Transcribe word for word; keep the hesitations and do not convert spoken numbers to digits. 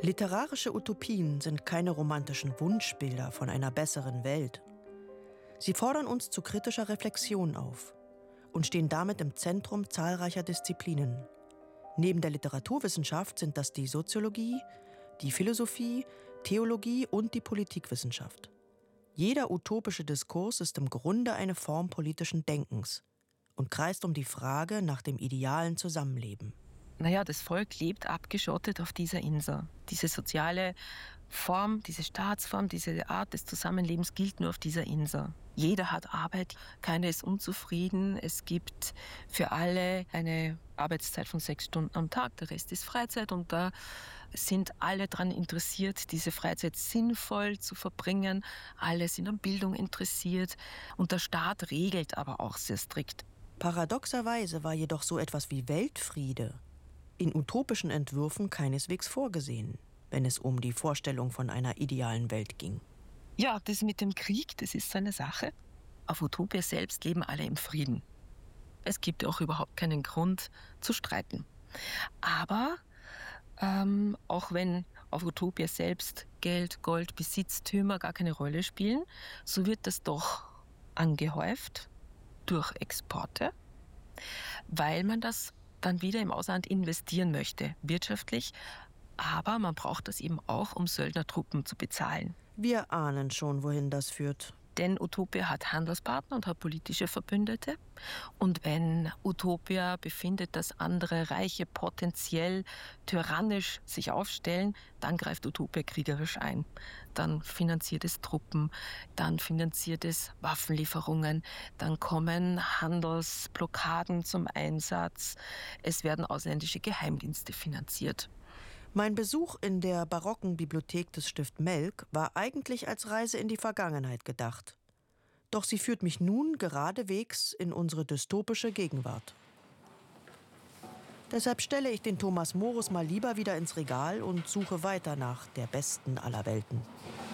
Literarische Utopien sind keine romantischen Wunschbilder von einer besseren Welt. Sie fordern uns zu kritischer Reflexion auf und stehen damit im Zentrum zahlreicher Disziplinen. Neben der Literaturwissenschaft sind das die Soziologie, die Philosophie, Theologie und die Politikwissenschaft. Jeder utopische Diskurs ist im Grunde eine Form politischen Denkens und kreist um die Frage nach dem idealen Zusammenleben. Naja, das Volk lebt abgeschottet auf dieser Insel. Diese soziale Form, diese Staatsform, diese Art des Zusammenlebens gilt nur auf dieser Insel. Jeder hat Arbeit, keiner ist unzufrieden. Es gibt für alle eine Arbeitszeit von sechs Stunden am Tag, der Rest ist Freizeit und da sind alle daran interessiert, diese Freizeit sinnvoll zu verbringen. Alle sind an Bildung interessiert und der Staat regelt aber auch sehr strikt. Paradoxerweise war jedoch so etwas wie Weltfriede in utopischen Entwürfen keineswegs vorgesehen, wenn es um die Vorstellung von einer idealen Welt ging. Ja, das mit dem Krieg, das ist so eine Sache. Auf Utopia selbst leben alle im Frieden. Es gibt auch überhaupt keinen Grund zu streiten. Aber ähm, auch wenn auf Utopia selbst Geld, Gold, Besitztümer gar keine Rolle spielen, so wird das doch angehäuft durch Exporte, weil man das dann wieder im Ausland investieren möchte, wirtschaftlich. Aber man braucht das eben auch, um Söldnertruppen zu bezahlen. Wir ahnen schon, wohin das führt. Denn Utopia hat Handelspartner und hat politische Verbündete. Und wenn Utopia befindet, dass andere Reiche potenziell tyrannisch sich aufstellen, dann greift Utopia kriegerisch ein. Dann finanziert es Truppen, dann finanziert es Waffenlieferungen, dann kommen Handelsblockaden zum Einsatz, es werden ausländische Geheimdienste finanziert. Mein Besuch in der barocken Bibliothek des Stift Melk war eigentlich als Reise in die Vergangenheit gedacht. Doch sie führt mich nun geradewegs in unsere dystopische Gegenwart. Deshalb stelle ich den Thomas Morus mal lieber wieder ins Regal und suche weiter nach der besten aller Welten.